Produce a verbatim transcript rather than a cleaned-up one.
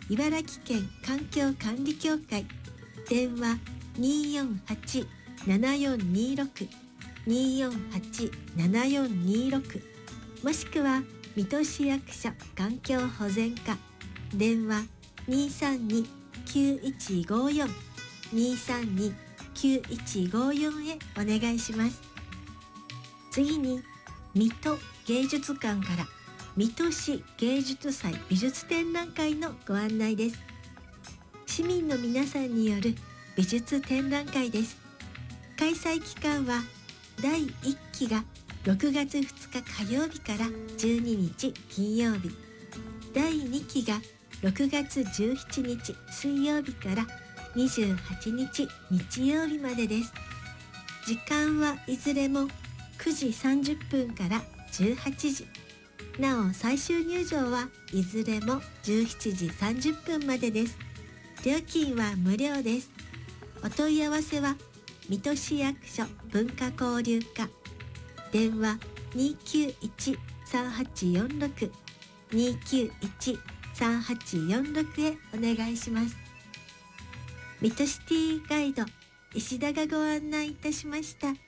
茨城県環境管理協会、電話 にーよんはち ななよんにーろく にーよんはち ななよんにーろく、もしくは水戸市役所環境保全課、電話 にーさんに きゅういちごよん にーさんに きゅういちごよん へお願いします。次に、水戸芸術館から水戸市芸術祭美術展覧会のご案内です。市民の皆さんによる美術展覧会です。開催期間はだいいっきがろくがつふつか火曜日からじゅうににち金曜日、だいにきがろくがつじゅうしちにち水曜日からにじゅうはちにち日曜日までです。時間はいずれもくじさんじゅっぷんからじゅうはちじ、なお最終入場はいずれもじゅうしちじさんじゅっぷんまでです。料金は無料です。お問い合わせは水戸市役所文化交流課、電話 にーきゅういち さんはちよんろく にーきゅういち さんはちよんろく へお願いします。水戸シティガイド石田がご案内いたしました。